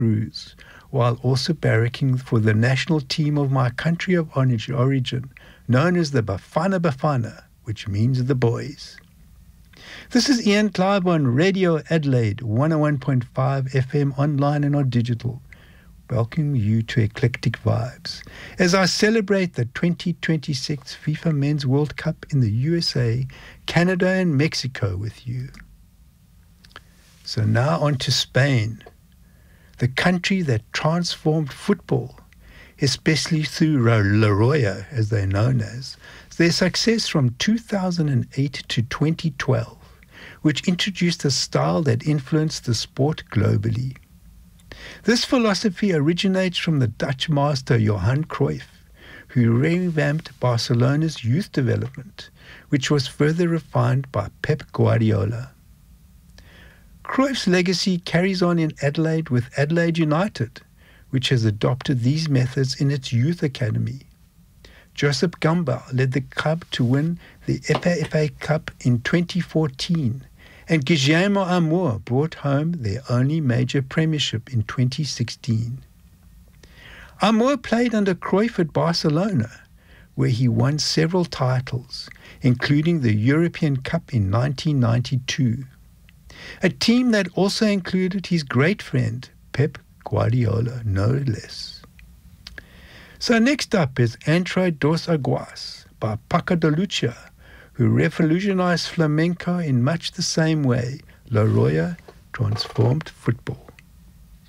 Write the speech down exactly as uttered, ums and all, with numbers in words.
Cruz, while also barracking for the national team of my country of origin, known as the Bafana Bafana, which means the boys. This is Ian Clive on Radio Adelaide, one oh one point five F M, online and on digital, welcoming you to Eclectic Vibes as I celebrate the twenty twenty-six FIFA Men's World Cup in the U S A, Canada and Mexico with you. So now on to Spain, the country that transformed football, especially through La Roya, as they're known as, their success from two thousand eight to twenty twelve, which introduced a style that influenced the sport globally. This philosophy originates from the Dutch master Johan Cruyff, who revamped Barcelona's youth development, which was further refined by Pep Guardiola. Cruyff's legacy carries on in Adelaide with Adelaide United, which has adopted these methods in its youth academy. Josep Gumbau led the club to win the E P A F A Cup in twenty fourteen, and Guillermo Amor brought home their only major premiership in twenty sixteen. Amor played under Cruyff at Barcelona, where he won several titles, including the European Cup in nineteen ninety-two, a team that also included his great friend Pep Guardiola, no less. So next up is Entre dos Aguas by Paco de Lucia, who revolutionized flamenco in much the same way La Roya transformed football.